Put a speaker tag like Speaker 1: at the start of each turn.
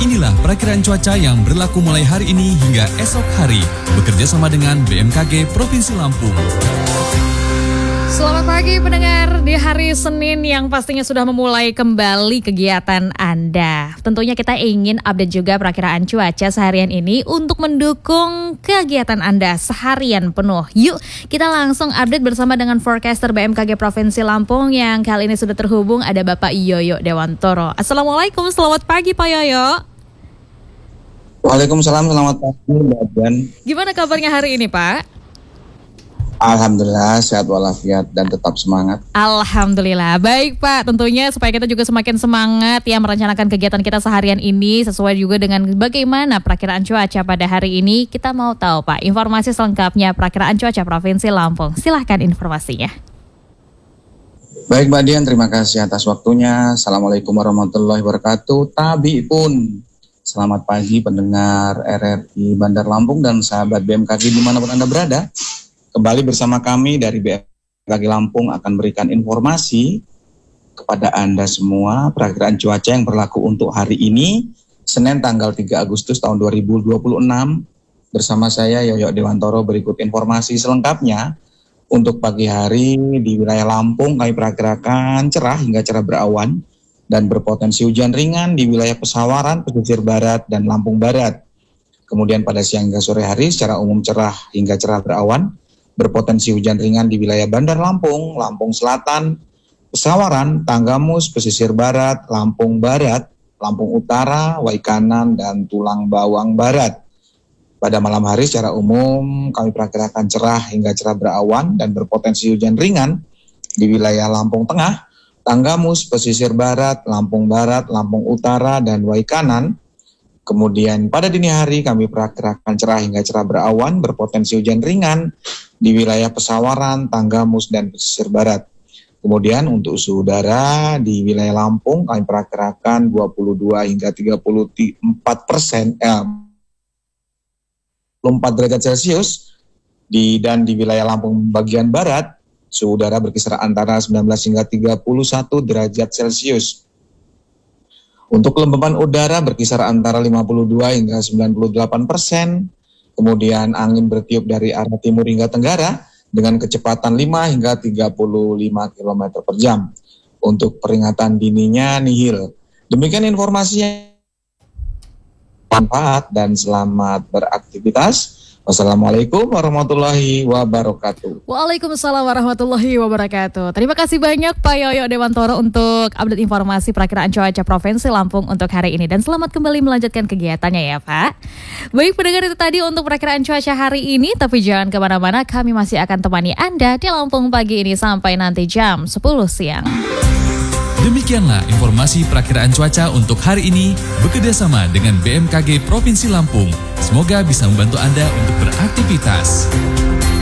Speaker 1: Inilah perakiraan cuaca yang berlaku mulai hari ini hingga esok hari, bekerja sama dengan BMKG Provinsi Lampung.
Speaker 2: Selamat pagi pendengar di hari Senin yang pastinya sudah memulai kembali kegiatan Anda. Tentunya kita ingin update juga perakiraan cuaca seharian ini untuk mendukung kegiatan Anda seharian penuh. Yuk kita langsung update bersama dengan forecaster BMKG Provinsi Lampung yang kali ini sudah terhubung, ada Bapak Yoyo Dewantoro. Assalamualaikum, selamat pagi Pak Yoyo.
Speaker 3: Waalaikumsalam, selamat pagi Mbak Dian.
Speaker 2: Gimana kabarnya hari ini Pak?
Speaker 3: Alhamdulillah sehat walafiat dan tetap semangat.
Speaker 2: Alhamdulillah, baik Pak. Tentunya supaya kita juga semakin semangat ya merencanakan kegiatan kita seharian ini sesuai juga dengan bagaimana perakiraan cuaca pada hari ini. Kita mau tahu Pak informasi selengkapnya perakiraan cuaca Provinsi Lampung. Silahkan informasinya.
Speaker 3: Baik Mbak Dian, terima kasih atas waktunya. Assalamualaikum warahmatullahi wabarakatuh. Tabi pun selamat pagi pendengar RRI Bandar Lampung dan sahabat BMKG dimanapun Anda berada. Kembali bersama kami dari BMKG Lampung akan berikan informasi kepada Anda semua perakiraan cuaca yang berlaku untuk hari ini, Senin tanggal 3 Agustus tahun 2026. Bersama saya Yoyo Dewantoro, berikut informasi selengkapnya. Untuk pagi hari di wilayah Lampung kami perkirakan cerah hingga cerah berawan dan berpotensi hujan ringan di wilayah Pesawaran, pesisir barat, dan Lampung Barat. Kemudian pada siang hingga sore hari secara umum cerah hingga cerah berawan, berpotensi hujan ringan di wilayah Bandar Lampung, Lampung Selatan, Pesawaran, Tanggamus, pesisir barat, Lampung Barat, Lampung Utara, Waikanan, dan Tulang Bawang Barat. Pada malam hari secara umum kami perkirakan cerah hingga cerah berawan dan berpotensi hujan ringan di wilayah Lampung Tengah, Tanggamus, pesisir barat, Lampung Utara, dan Waikanan. Kemudian pada dini hari kami perkirakan cerah hingga cerah berawan, berpotensi hujan ringan di wilayah Pesawaran, Tanggamus, dan pesisir barat. Kemudian untuk suhu udara di wilayah Lampung kami perkirakan 22 hingga 34 derajat Celcius dan di wilayah Lampung bagian barat suhu udara berkisar antara 19 hingga 31 derajat Celcius. Untuk kelembapan udara berkisar antara 52 hingga 98%. Kemudian angin bertiup dari arah timur hingga tenggara dengan kecepatan 5 hingga 35 km per jam. Untuk peringatan dininya nihil. Demikian informasinya. Manfaat dan selamat beraktivitas. Wassalamualaikum warahmatullahi wabarakatuh.
Speaker 2: Waalaikumsalam warahmatullahi wabarakatuh. Terima kasih banyak Pak Yoyo Dewantoro untuk update informasi perakiraan cuaca Provinsi Lampung untuk hari ini. Dan selamat kembali melanjutkan kegiatannya ya Pak. Baik pendengar, itu tadi untuk perakiraan cuaca hari ini. Tapi jangan kemana-mana, kami masih akan temani Anda di Lampung pagi ini sampai nanti jam 10 siang.
Speaker 1: Demikianlah informasi perakiraan cuaca untuk hari ini bekerjasama dengan BMKG Provinsi Lampung. Semoga bisa membantu Anda untuk beraktivitas.